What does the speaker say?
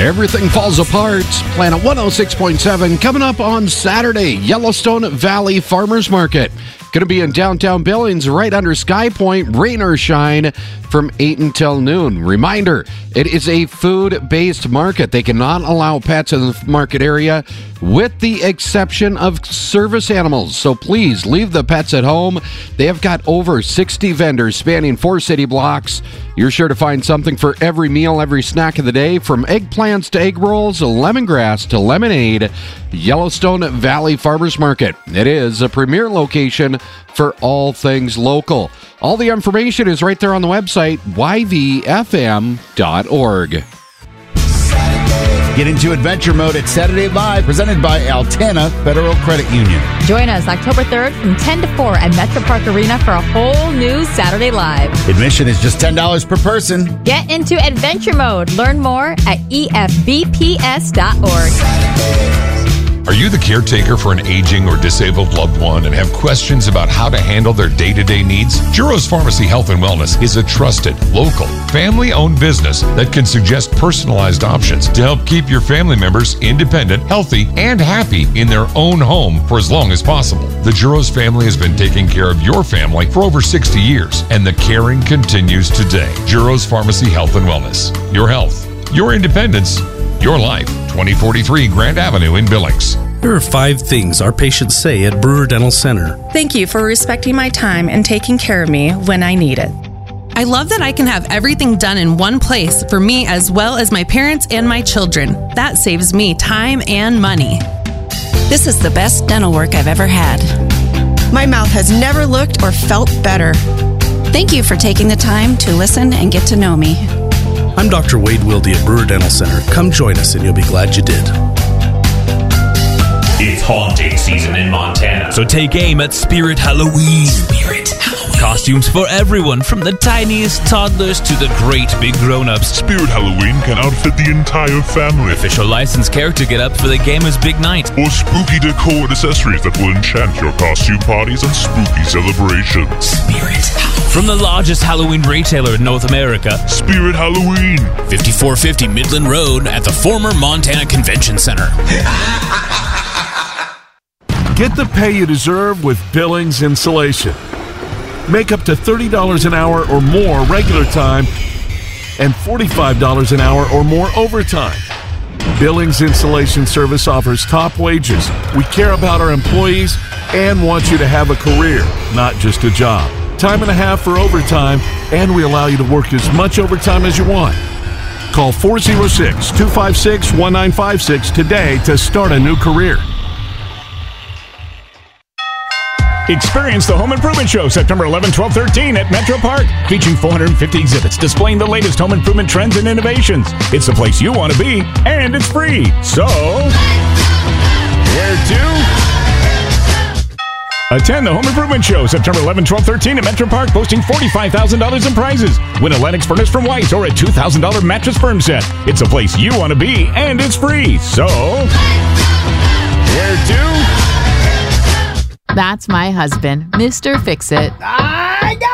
Everything falls apart. Planet 106.7 coming up on Saturday. Yellowstone Valley Farmers Market. Going to be in downtown Billings, right under Sky Point, rain or shine, from 8 until noon. Reminder, it is a food-based market. They cannot allow pets in the market area with the exception of service animals. So please leave the pets at home. They have got over 60 vendors spanning 4 city blocks. You're sure to find something for every meal, every snack of the day, from eggplants to egg rolls, lemongrass to lemonade. Yellowstone Valley Farmers Market. It is a premier location for all things local. All the information is right there on the website, yvfm.org. Get into adventure mode at Saturday Live, presented by Altana Federal Credit Union. Join us October 3rd from 10 to 4 at Metro Park Arena for a whole new Saturday Live. Admission is just $10 per person. Get into adventure mode. Learn more at efbps.org. Are you the caretaker for an aging or disabled loved one and have questions about how to handle their day-to-day needs? Juro's Pharmacy Health and Wellness is a trusted, local, family-owned business that can suggest personalized options to help keep your family members independent, healthy, and happy in their own home for as long as possible. The Juro's family has been taking care of your family for over 60 years, and the caring continues today. Juro's Pharmacy Health and Wellness. Your health, your independence, your life. 2043 Grand Avenue in Billings. Here are 5 things our patients say at Brewer Dental Center. Thank you for respecting my time and taking care of me when I need it. I love that I can have everything done in one place for me as well as my parents and my children. That saves me time and money. This is the best dental work I've ever had. My mouth has never looked or felt better. Thank you for taking the time to listen and get to know me. I'm Dr. Wade Wilde at Brewer Dental Center. Come join us and you'll be glad you did. It's haunting season in Montana, so take aim at Spirit Halloween. Costumes for everyone, from the tiniest toddlers to the great big grown-ups. Spirit Halloween can outfit the entire family. Official licensed character get-up for the gamer's big night. Or spooky decor and accessories that will enchant your costume parties and spooky celebrations. Spirit Halloween. From the largest Halloween retailer in North America, Spirit Halloween. 5450 Midland Road at the former Montana Convention Center. Get the pay you deserve with Billings Insulation. Make up to $30 an hour or more regular time and $45 an hour or more overtime. Billings Insulation Service offers top wages. We care about our employees and want you to have a career, not just a job. Time and a half for overtime, and we allow you to work as much overtime as you want. Call 406-256-1956 today to start a new career. Experience the Home Improvement Show September 11, 12, 13 at Metro Park, featuring 450 exhibits displaying the latest home improvement trends and innovations. It's the place you want to be, and it's free. So, where to? Attend the Home Improvement Show September 11, 12, 13 at Metro Park, boasting $45,000 in prizes. Win a Lennox furnace from White or a $2,000 mattress firm set. It's the place you want to be, and it's free. So, where to? That's my husband, Mr. Fix-It.